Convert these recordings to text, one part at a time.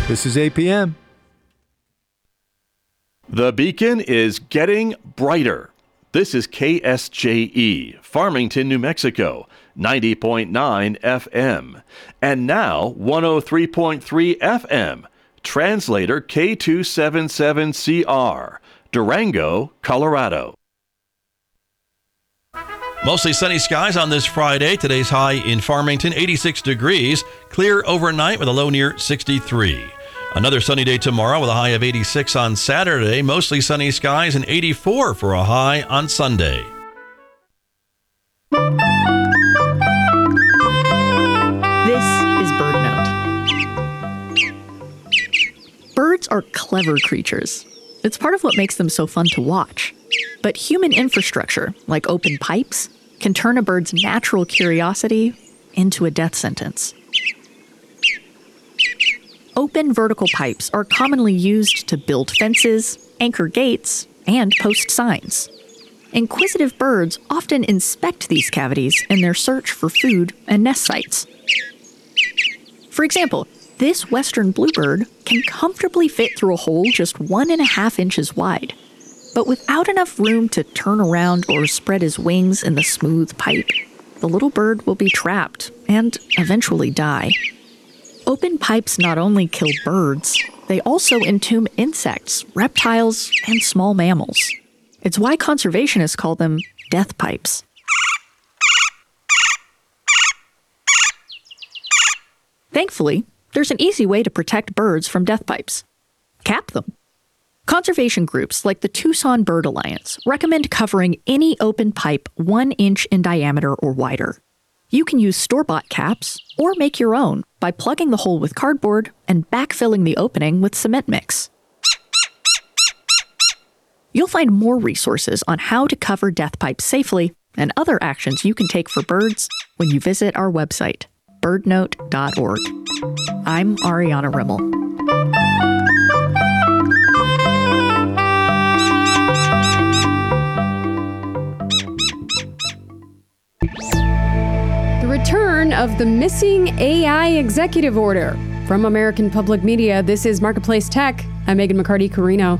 This is APM. The beacon is getting brighter. This is KSJE, Farmington, New Mexico, 90.9 FM. And now 103.3 FM. Translator K277CR, Durango, Colorado. Mostly sunny skies on this Friday. Today's high in Farmington, 86 degrees. Clear overnight with a low near 63. Another sunny day tomorrow with a high of 86 on Saturday. Mostly sunny skies and 84 for a high on Sunday. This is BirdNote. Birds are clever creatures. It's part of what makes them so fun to watch. But human infrastructure, like open pipes, can turn a bird's natural curiosity into a death sentence. Open vertical pipes are commonly used to build fences, anchor gates, and post signs. Inquisitive birds often inspect these cavities in their search for food and nest sites. For example, this western bluebird can comfortably fit through a hole just 1.5 inches wide. But without enough room to turn around or spread his wings in the smooth pipe, the little bird will be trapped and eventually die. Open pipes not only kill birds, they also entomb insects, reptiles, and small mammals. It's why conservationists call them death pipes. Thankfully, there's an easy way to protect birds from death pipes. Cap them. Conservation groups like the Tucson Bird Alliance recommend covering any open pipe 1 inch in diameter or wider. You can use store-bought caps or make your own by plugging the hole with cardboard and backfilling the opening with cement mix. You'll find more resources on how to cover death pipes safely and other actions you can take for birds when you visit our website, birdnote.org. I'm Ariana Rimmel. The return of the missing AI executive order. From American Public Media, this is Marketplace Tech. I'm Megan McCarty-Carino.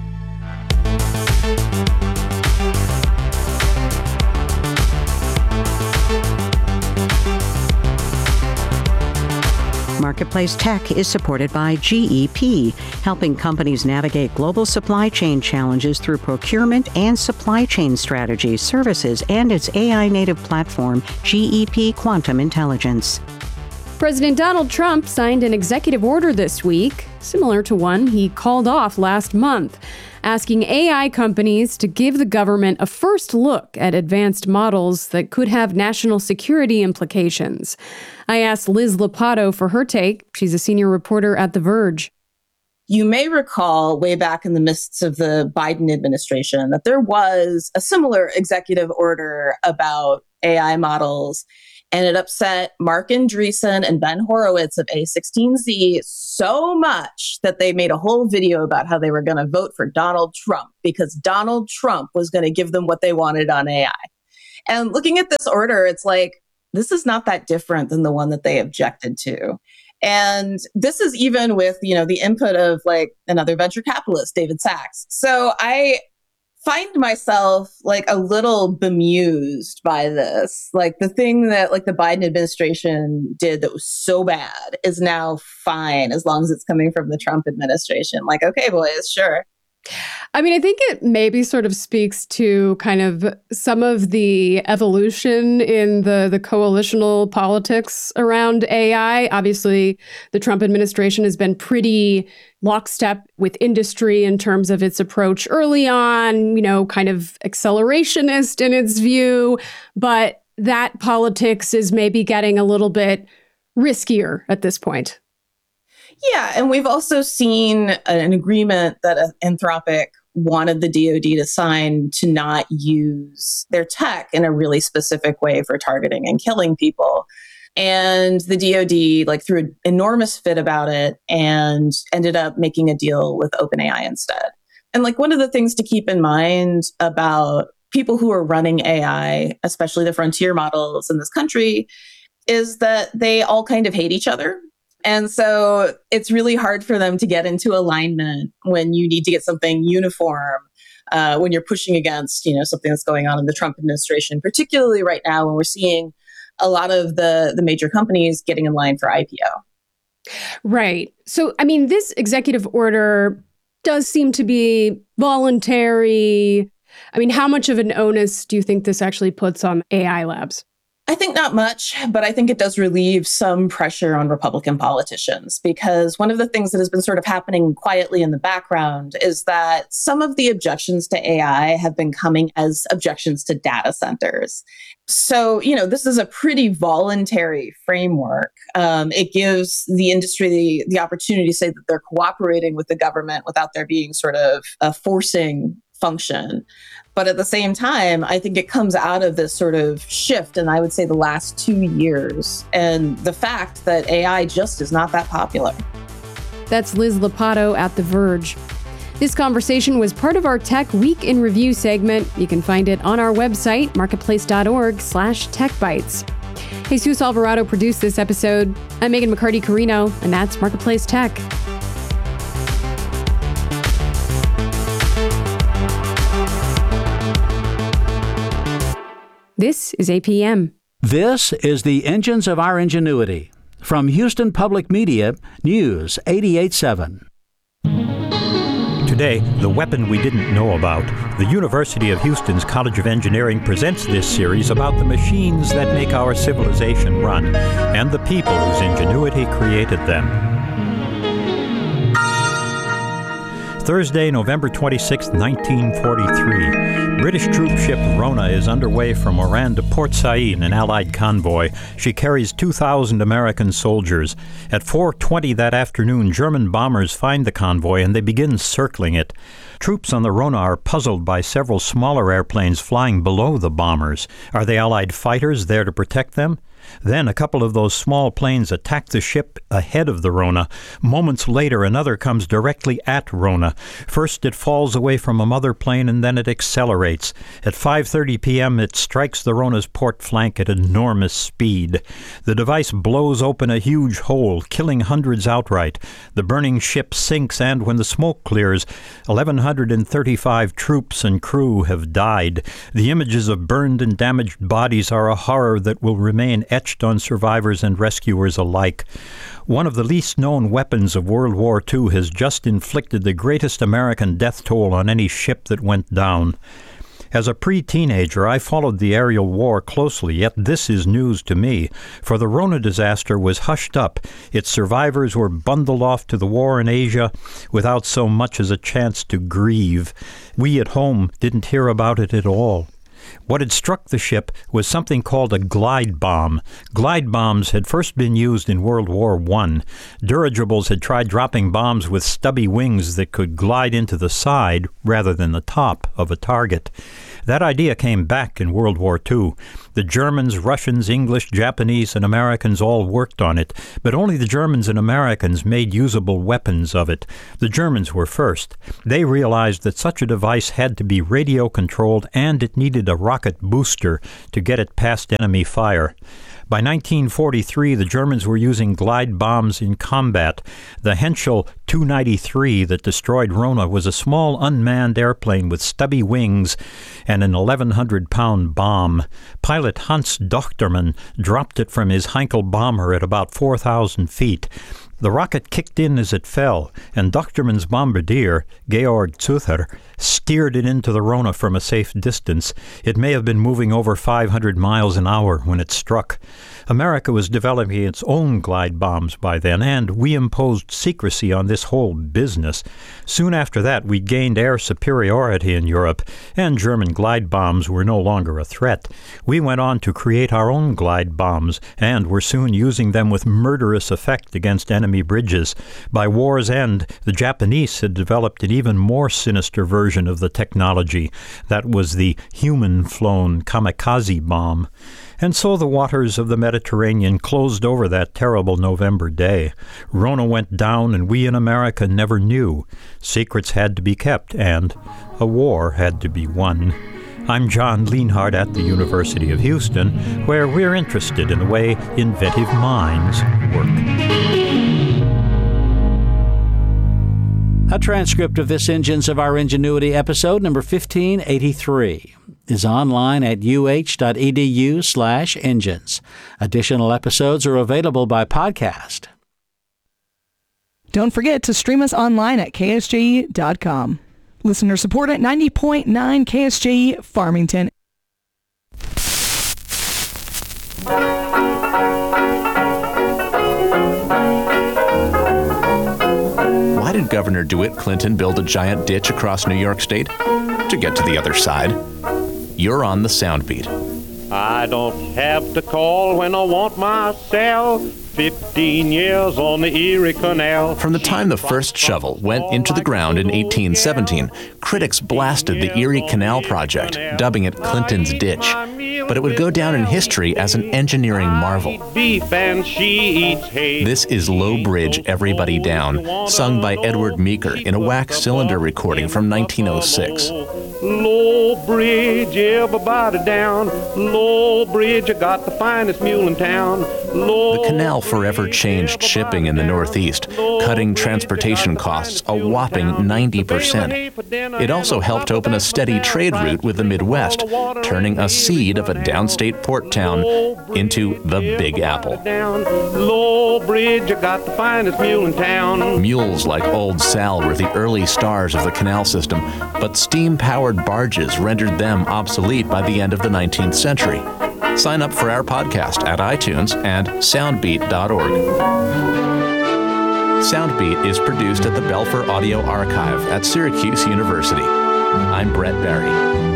Marketplace Tech is supported by GEP, helping companies navigate global supply chain challenges through procurement and supply chain strategy, services, and its AI-native platform, GEP Quantum Intelligence. President Donald Trump signed an executive order this week, similar to one he called off last month, asking AI companies to give the government a first look at advanced models that could have national security implications. I asked Liz Lopatto for her take. She's a senior reporter at The Verge. You may recall way back in the midst of the Biden administration that there was a similar executive order about AI models, and it upset Mark Andreessen and Ben Horowitz of A16Z so much that they made a whole video about how they were going to vote for Donald Trump because Donald Trump was going to give them what they wanted on AI. And looking at this order, it's like, this is not that different than the one that they objected to. And this is even with, the input of like another venture capitalist, David Sachs. So I find myself like a little bemused by this. Like the thing that like the Biden administration did that was so bad is now fine as long as it's coming from the Trump administration. Like, okay, boys, sure. I mean, I think it maybe sort of speaks to kind of some of the evolution in the coalitional politics around AI. Obviously, the Trump administration has been pretty lockstep with industry in terms of its approach early on, kind of accelerationist in its view. But that politics is maybe getting a little bit riskier at this point. Yeah, and we've also seen an agreement that Anthropic wanted the DoD to sign to not use their tech in a really specific way for targeting and killing people. And the DoD threw an enormous fit about it and ended up making a deal with OpenAI instead. And one of the things to keep in mind about people who are running AI, especially the frontier models in this country, is that they all kind of hate each other. And so it's really hard for them to get into alignment when you need to get something uniform, when you're pushing against, something that's going on in the Trump administration, particularly right now when we're seeing a lot of the major companies getting in line for IPO. Right. So, this executive order does seem to be voluntary. How much of an onus do you think this actually puts on AI labs? I think not much, but I think it does relieve some pressure on Republican politicians, because one of the things that has been sort of happening quietly in the background is that some of the objections to AI have been coming as objections to data centers. So, this is a pretty voluntary framework. It gives the industry the opportunity to say that they're cooperating with the government without there being sort of a forcing function. But at the same time, I think it comes out of this sort of shift, and I would say the last 2 years, and the fact that AI just is not that popular. That's Liz Lopatto at The Verge. This conversation was part of our Tech Week in Review segment. You can find it on our website, marketplace.org/techbytes. Jesus Alvarado produced this episode. I'm Megan McCarty-Carino, and that's Marketplace Tech. This is APM. This is the Engines of Our Ingenuity. From Houston Public Media, News 88.7. Today, the weapon we didn't know about. The University of Houston's College of Engineering presents this series about the machines that make our civilization run and the people whose ingenuity created them. Thursday, November 26, 1943. British troop ship Rona is underway from Oran to Port Said in an Allied convoy. She carries 2,000 American soldiers. At 4:20 that afternoon, German bombers find the convoy and they begin circling it. Troops on the Rona are puzzled by several smaller airplanes flying below the bombers. Are they Allied fighters there to protect them? Then a couple of those small planes attack the ship ahead of the Rona. Moments later, another comes directly at Rona. First, it falls away from a mother plane, and then it accelerates. At 5:30 p.m., it strikes the Rona's port flank at enormous speed. The device blows open a huge hole, killing hundreds outright. The burning ship sinks, and when the smoke clears, 1,135 troops and crew have died. The images of burned and damaged bodies are a horror that will remain etched on survivors and rescuers alike. One of the least known weapons of World War II has just inflicted the greatest American death toll on any ship that went down. As a pre-teenager, I followed the aerial war closely, yet this is news to me, for the Rona disaster was hushed up. Its survivors were bundled off to the war in Asia without so much as a chance to grieve. We at home didn't hear about it at all. What had struck the ship was something called a glide bomb. Glide bombs had first been used in World War I. Dirigibles had tried dropping bombs with stubby wings that could glide into the side rather than the top of a target. That idea came back in World War II. The Germans, Russians, English, Japanese, and Americans all worked on it, but only the Germans and Americans made usable weapons of it. The Germans were first. They realized that such a device had to be radio-controlled and it needed a rocket booster to get it past enemy fire. By 1943, the Germans were using glide bombs in combat. The Henschel 293 that destroyed Rona was a small unmanned airplane with stubby wings and an 1,100-pound bomb. Pilot Hans Dochtermann dropped it from his Heinkel bomber at about 4,000 feet. The rocket kicked in as it fell, and Dochtermann's bombardier, Georg Zuther, steered it into the Rona from a safe distance. It may have been moving over 500 miles an hour when it struck. America was developing its own glide bombs by then, and we imposed secrecy on this whole business. Soon after that, we gained air superiority in Europe, and German glide bombs were no longer a threat. We went on to create our own glide bombs, and were soon using them with murderous effect against enemy bridges. By war's end, the Japanese had developed an even more sinister version of the technology. That was the human-flown kamikaze bomb. And so the waters of the Mediterranean closed over that terrible November day. Rona went down, and we in America never knew. Secrets had to be kept, and a war had to be won. I'm John Lienhardt at the University of Houston, where we're interested in the way inventive minds work. A transcript of this Engines of Our Ingenuity episode number 1583 is online at uh.edu/engines. Additional episodes are available by podcast. Don't forget to stream us online at ksje.com. Listener support at 90.9 KSJE Farmington. Why did Governor DeWitt Clinton build a giant ditch across New York State? To get to the other side. You're on the Soundbeat. I don't have to call when I want myself. 15 years on the Erie Canal. From the time the first shovel went into the ground in 1817, critics blasted the Erie Canal project, dubbing it Clinton's Ditch. But it would go down in history as an engineering marvel. This is Low Bridge, Everybody Down, sung by Edward Meeker in a wax cylinder recording from 1906. Low Bridge, everybody down. Low Bridge, I got the finest mule in town. The canal forever changed shipping in the Northeast, cutting transportation costs a whopping 90%. It also helped open a steady trade route with the Midwest, turning a seed of a downstate port town into the Big Apple. Low Bridge, I got the finest mule in town. Mules like Old Sal were the early stars of the canal system, but steam-powered barges rendered them obsolete by the end of the 19th century. Sign up for our podcast at iTunes and soundbeat.org. Soundbeat is produced at the Belfer Audio Archive at Syracuse University. I'm Brett Barry.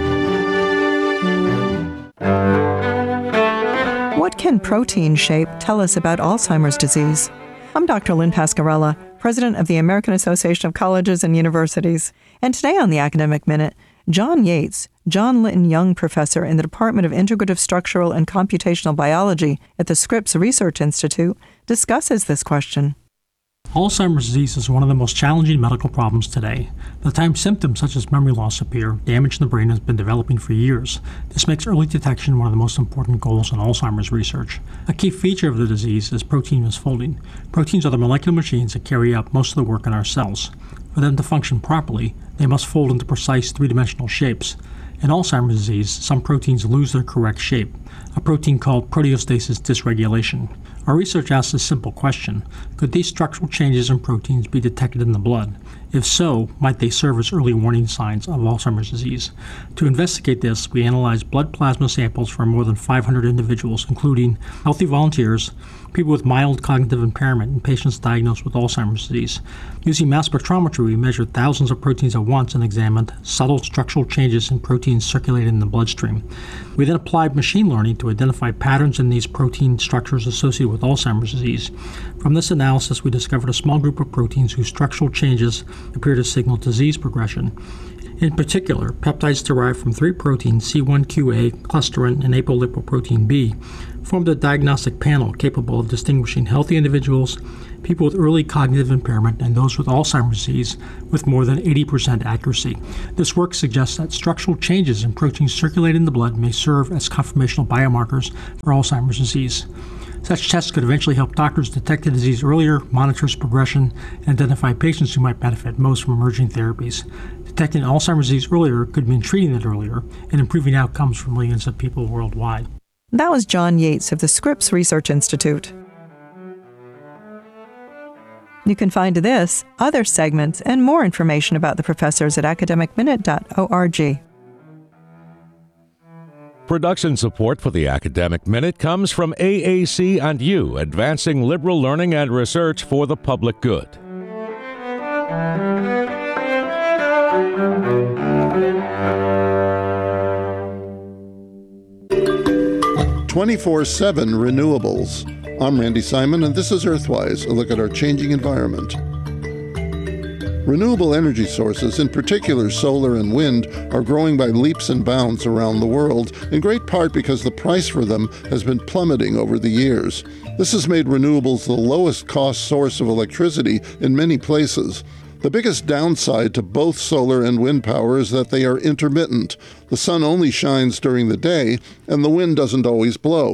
What can protein shape tell us about Alzheimer's disease? I'm Dr. Lynn Pascarella, president of the American Association of Colleges and Universities. And today on the Academic Minute, John Yates, John Lytton Young Professor in the Department of Integrative Structural and Computational Biology at the Scripps Research Institute, discusses this question. Alzheimer's disease is one of the most challenging medical problems today. By the time symptoms such as memory loss appear, damage in the brain has been developing for years. This makes early detection one of the most important goals in Alzheimer's research. A key feature of the disease is protein misfolding. Proteins are the molecular machines that carry out most of the work in our cells. For them to function properly, they must fold into precise three-dimensional shapes. In Alzheimer's disease, some proteins lose their correct shape, a protein called proteostasis dysregulation. Our research asks a simple question: could these structural changes in proteins be detected in the blood? If so, might they serve as early warning signs of Alzheimer's disease? To investigate this, we analyzed blood plasma samples from more than 500 individuals, including healthy volunteers, people with mild cognitive impairment, and patients diagnosed with Alzheimer's disease. Using mass spectrometry, we measured thousands of proteins at once and examined subtle structural changes in proteins circulating in the bloodstream. We then applied machine learning to identify patterns in these protein structures associated with Alzheimer's disease. From this analysis, we discovered a small group of proteins whose structural changes appear to signal disease progression. In particular, peptides derived from three proteins, C1qa, clusterin, and apolipoprotein B, formed a diagnostic panel capable of distinguishing healthy individuals, people with early cognitive impairment, and those with Alzheimer's disease with more than 80% accuracy. This work suggests that structural changes in proteins circulating in the blood may serve as confirmational biomarkers for Alzheimer's disease. Such tests could eventually help doctors detect the disease earlier, monitor its progression, and identify patients who might benefit most from emerging therapies. Detecting Alzheimer's disease earlier could mean treating it earlier and improving outcomes for millions of people worldwide. That was John Yates of the Scripps Research Institute. You can find this, other segments, and more information about the professors at academicminute.org. Production support for the Academic Minute comes from AAC and you, advancing liberal learning and research for the public good. 24/7 renewables. I'm Randy Simon, and this is Earthwise, a look at our changing environment. Renewable energy sources, in particular solar and wind, are growing by leaps and bounds around the world, in great part because the price for them has been plummeting over the years. This has made renewables the lowest cost source of electricity in many places. The biggest downside to both solar and wind power is that they are intermittent. The sun only shines during the day, and the wind doesn't always blow.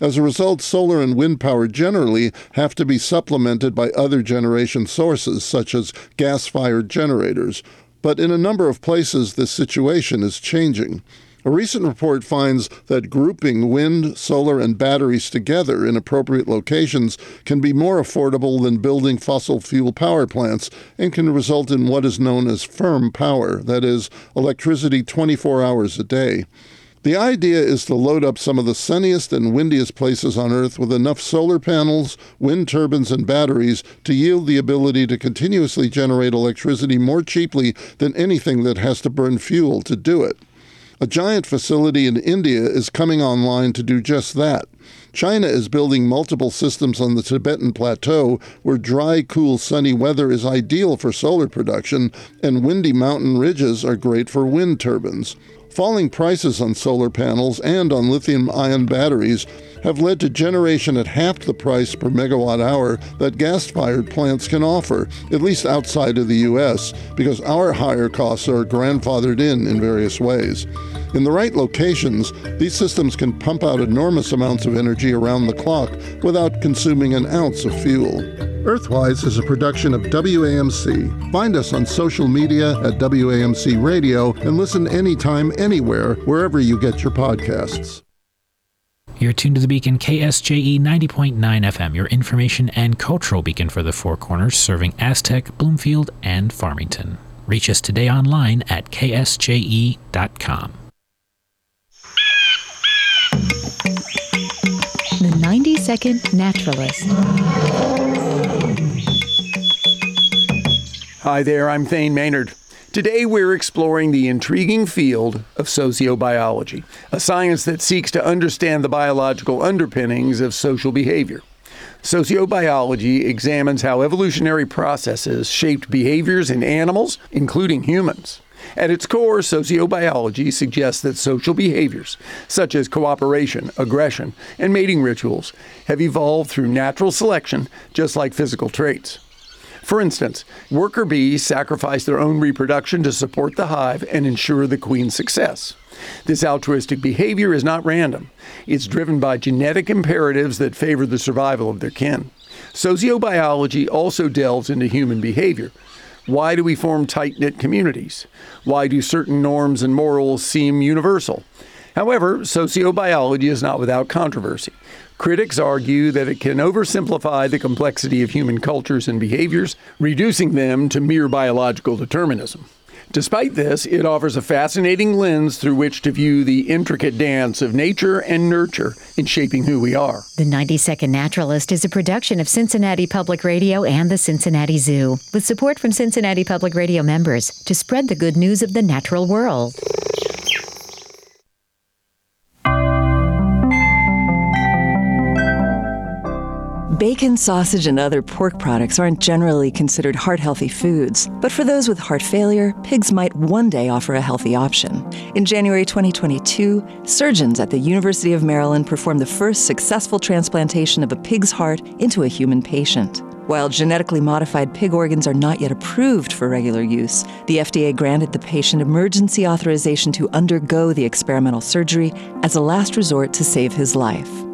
As a result, solar and wind power generally have to be supplemented by other generation sources, such as gas-fired generators. But in a number of places, this situation is changing. A recent report finds that grouping wind, solar, and batteries together in appropriate locations can be more affordable than building fossil fuel power plants and can result in what is known as firm power, that is, electricity 24 hours a day. The idea is to load up some of the sunniest and windiest places on Earth with enough solar panels, wind turbines, and batteries to yield the ability to continuously generate electricity more cheaply than anything that has to burn fuel to do it. A giant facility in India is coming online to do just that. China is building multiple systems on the Tibetan Plateau where dry, cool, sunny weather is ideal for solar production, and windy mountain ridges are great for wind turbines. Falling prices on solar panels and on lithium-ion batteries have led to generation at half the price per megawatt hour that gas-fired plants can offer, at least outside of the U.S., because our higher costs are grandfathered in various ways. In the right locations, these systems can pump out enormous amounts of energy around the clock without consuming an ounce of fuel. Earthwise is a production of WAMC. Find us on social media at WAMC Radio and listen anytime, anywhere, wherever you get your podcasts. You're tuned to the Beacon KSJE 90.9 FM, your information and cultural beacon for the Four Corners, serving Aztec, Bloomfield, and Farmington. Reach us today online at ksje.com. The 90-Second Naturalist. Hi there, I'm Thane Maynard. Today we're exploring the intriguing field of sociobiology, a science that seeks to understand the biological underpinnings of social behavior. Sociobiology examines how evolutionary processes shaped behaviors in animals, including humans. At its core, sociobiology suggests that social behaviors, such as cooperation, aggression, and mating rituals, have evolved through natural selection, just like physical traits. For instance, worker bees sacrifice their own reproduction to support the hive and ensure the queen's success. This altruistic behavior is not random. It's driven by genetic imperatives that favor the survival of their kin. Sociobiology also delves into human behavior. Why do we form tight-knit communities? Why do certain norms and morals seem universal? However, sociobiology is not without controversy. Critics argue that it can oversimplify the complexity of human cultures and behaviors, reducing them to mere biological determinism. Despite this, it offers a fascinating lens through which to view the intricate dance of nature and nurture in shaping who we are. The 90-Second Naturalist is a production of Cincinnati Public Radio and the Cincinnati Zoo, with support from Cincinnati Public Radio members to spread the good news of the natural world. Bacon, sausage, and other pork products aren't generally considered heart-healthy foods, but for those with heart failure, pigs might one day offer a healthy option. In January 2022, surgeons at the University of Maryland performed the first successful transplantation of a pig's heart into a human patient. While genetically modified pig organs are not yet approved for regular use, the FDA granted the patient emergency authorization to undergo the experimental surgery as a last resort to save his life.